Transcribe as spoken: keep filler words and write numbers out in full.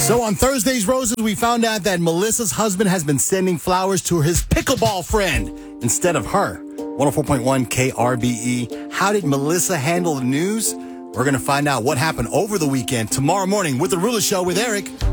So on Thursday's Roses, we found out that Melissa's husband has been sending flowers to his pickleball friend instead of her. one oh four point one K R B E. How did Melissa handle the news? We're going to find out what happened over the weekend tomorrow morning with The Rula Show with Eric.